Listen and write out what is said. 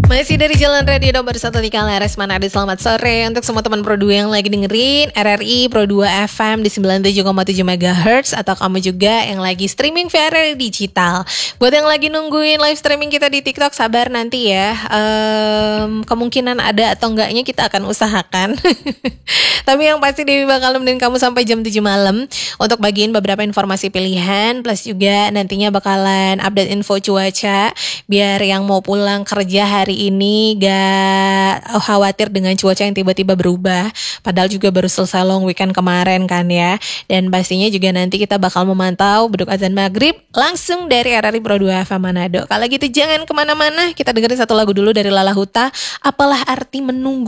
Masih dari Jalan Radio nomor 1 di Kalares Manado. Selamat sore untuk semua teman Pro 2 yang lagi dengerin RRI Pro 2 FM di 97,7 MHz, atau kamu juga yang lagi streaming via RRI Digital. Buat yang lagi nungguin live streaming kita di TikTok, sabar nanti ya. Kemungkinan ada atau enggaknya kita akan usahakan. Tapi yang pasti Dewi bakal nemenin kamu sampai jam 7 malam untuk bagiin beberapa informasi pilihan, plus juga nantinya bakalan update info cuaca biar yang mau pulang kerja hari ini gak khawatir dengan cuaca yang tiba-tiba berubah. Padahal juga baru selesai long weekend kemarin kan ya. Dan pastinya juga nanti kita bakal memantau beduk azan maghrib langsung dari RRI Pro 2 FM Manado. Kalau gitu jangan kemana-mana, kita dengerin satu lagu dulu dari Lala Huta, Apalah Arti Menunggu.